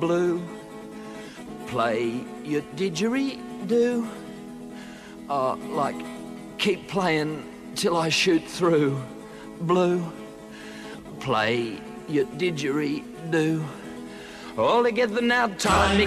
blue. Play your didgeridoo. Like, keep playing till I shoot through. Blue. Play your didgeridoo. All together now, time